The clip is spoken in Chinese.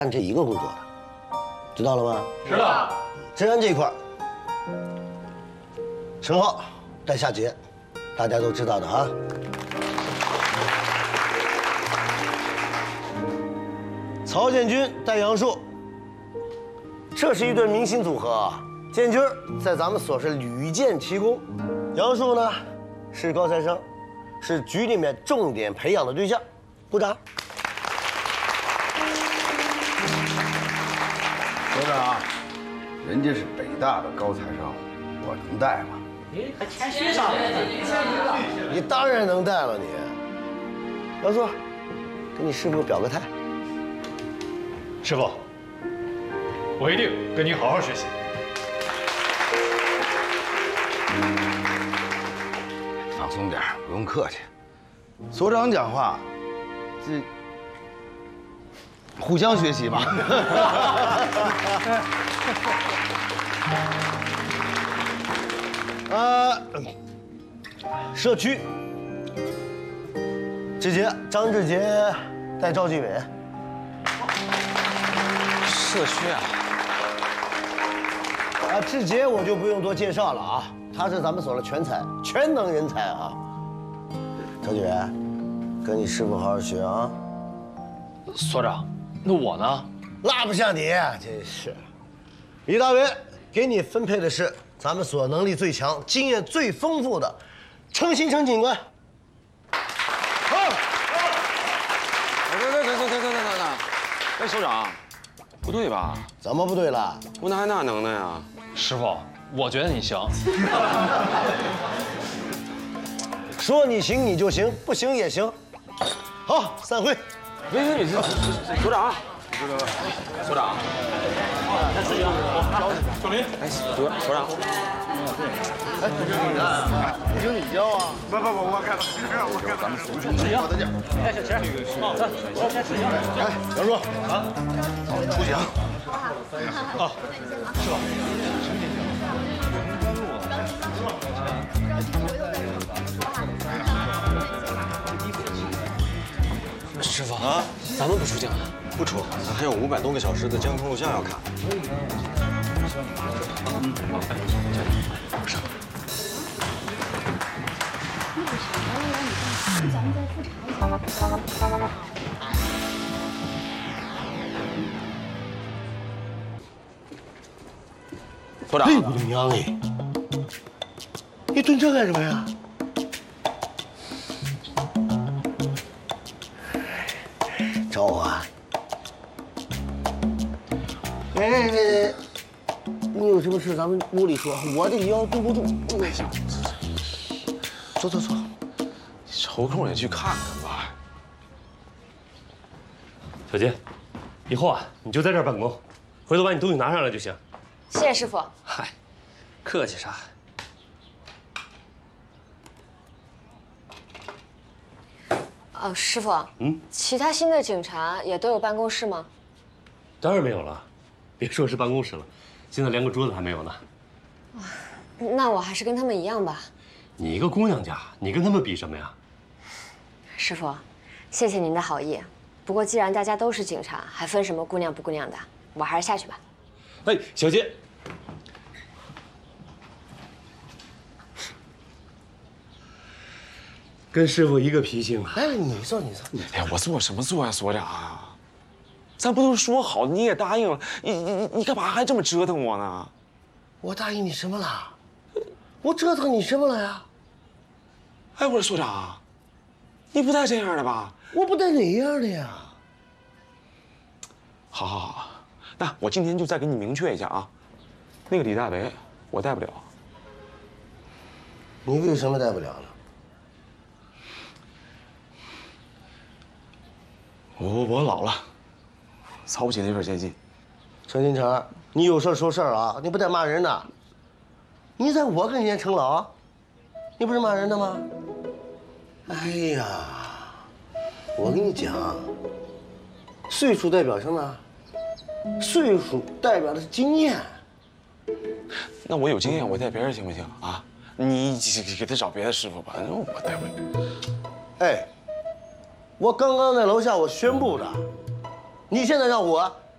干这一个工作的，知道了吗？ 知道。 治安这一块，陈浩带夏杰，大家都知道的啊。曹建军带杨树，这是一对明星组合啊。建军在咱们所是屡建奇功，杨树呢是高材生，是局里面重点培养的对象。鼓掌。 所长，人家是北大的高材生，我能带吗？ 你还谦虚啥呢？ 你当然能带了你。杨树，给你师傅表个态。 师傅，我一定跟你好好学习。 放松点，不用客气。所长讲话，这互相学习吧。 社区，张志杰带赵继伟。 社区啊， 志杰我就不用多介绍了啊，他是咱们所的全能人才啊。赵继伟，跟你师傅好好学啊。 所长，那我呢？ 拉不下你，真是。李大为，给你分配的是咱们所能力最强、经验最丰富的程新成警官。好。 等，哎，所长，不对吧？ 怎么不对了？ 我哪有那能耐呀？师傅，我觉得你行。 说你行你就行，不行也行。好，散会。 别，所长，所长， 来司机啊，小林， 哎，所长， 不行你教啊？不，我干了，咱们熟兄弟，我的讲。 哎，小钱，我先吃药。 哎，杨叔啊， 出行。 啊，是吧？ 师傅啊，咱们不出境啊？ 不出，咱还有500多个小时的监控录像要看。 所长， 我的娘哎！你蹲这干什么呀？找我啊？哎，你有什么事咱们屋里说，我这腰蹲不住。坐。 抽空也去看看吧。 小杰，以后啊，你就在这儿办公，回头把你东西拿上来就行。 谢谢师傅。 嗨，客气啥？ 师傅，其他新的警察也都有办公室吗？ 当然没有了，别说是办公室了，现在连个桌子还没有呢。 那我还是跟他们一样吧。 你一个姑娘家，你跟他们比什么呀？ 师傅，谢谢您的好意。不过既然大家都是警察，还分什么姑娘不姑娘的，我还是下去吧。 哎，小杰，跟师傅一个脾性啊。 哎，你坐。 哎呀，我做什么做呀，所长？咱不都是说好，你也答应了，你干嘛还这么折腾我呢？ 我答应你什么了？我折腾你什么了呀？ 哎，我说所长，你不带这样的吧？ 我不带哪样的呀？ 好，那我今天就再给你明确一下啊，那个李大为我带不了。 你为什么带不了呢？ 我老了，操不起那份艰辛。 程金成，你有事说事啊，你不带骂人的。你在我跟前称老，你不是骂人的吗？哎呀，我跟你讲，岁数代表什么？岁数代表的是经验。 那我有经验，我带别人行不行啊？你给他找别的师傅吧，我带不了。 哎，我刚刚在楼下我宣布的，你现在让我